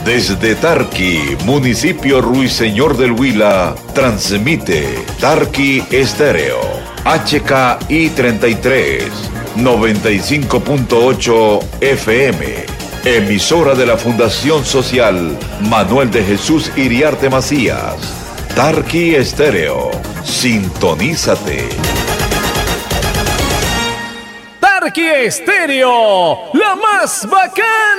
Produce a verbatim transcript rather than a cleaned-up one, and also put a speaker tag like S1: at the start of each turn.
S1: Desde Tarqui, municipio Ruiseñor del Huila, transmite Tarqui Estéreo, H K I treinta y tres, noventa y cinco punto ocho F M, emisora de la Fundación Social Manuel de Jesús Iriarte Macías. Tarqui Estéreo, sintonízate.
S2: Tarqui Estéreo, la más bacana.